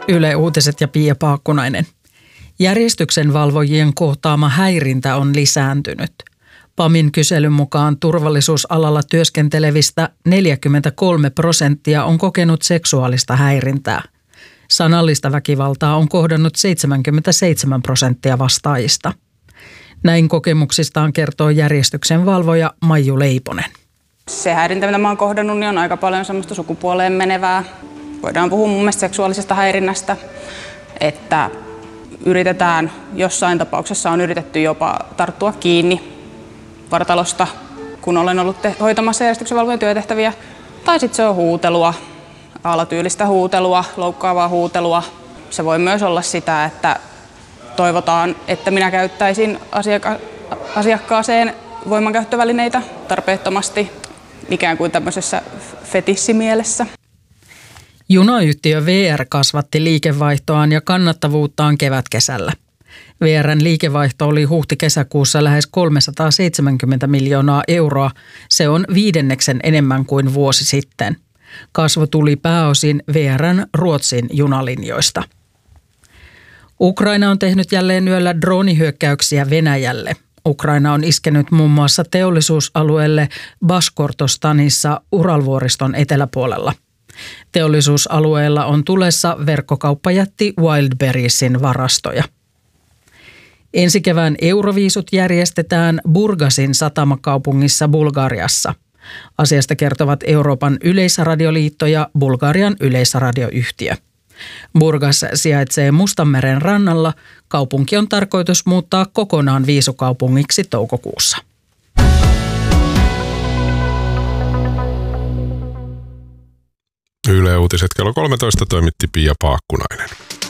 Yle Uutiset ja Pia Paakkunainen. Järjestyksen valvojien kohtaama häirintä on lisääntynyt. PAMin kyselyn mukaan turvallisuusalalla työskentelevistä 43% on kokenut seksuaalista häirintää. Sanallista väkivaltaa on kohdannut 77% vastaajista. Näin kokemuksistaan kertoo järjestyksen valvoja Maiju Leiponen. Se häirintä, mitä mä oon kohdannut, niin on aika paljon semmoista sukupuoleen menevää. Voidaan puhua mun mielestä seksuaalisesta häirinnästä, että yritetään, jossain tapauksessa on yritetty jopa tarttua kiinni vartalosta, kun olen ollut hoitamassa järjestyksen valvojan työtehtäviä. Tai sitten se on huutelua, alatyylistä huutelua, loukkaavaa huutelua. Se voi myös olla sitä, että toivotaan, että minä käyttäisin asiakkaaseen voimankäyttövälineitä tarpeettomasti, ikään kuin tämmöisessä fetissimielessä. Junayhtiö VR kasvatti liikevaihtoaan ja kannattavuuttaan kevätkesällä. VR:n liikevaihto oli huhti-kesäkuussa lähes 370 miljoonaa euroa. Se on 5% enemmän kuin vuosi sitten. Kasvu tuli pääosin VR:n Ruotsin junalinjoista. Ukraina on tehnyt jälleen yöllä droonihyökkäyksiä Venäjälle. Ukraina on iskenyt muun muassa teollisuusalueelle Bashkortostanissa Uralvuoriston eteläpuolella. Teollisuusalueella on tulessa verkkokauppajätti Wildberriesin varastoja. Ensi kevään Euroviisut järjestetään Burgasin satamakaupungissa Bulgariassa. Asiasta kertovat Euroopan yleisradioliitto ja Bulgarian yleisradioyhtiö. Burgas sijaitsee Mustanmeren rannalla. Kaupunki on tarkoitus muuttaa kokonaan viisukaupungiksi toukokuussa. Yle Uutiset kello 13 toimitti Pia Paakkunainen.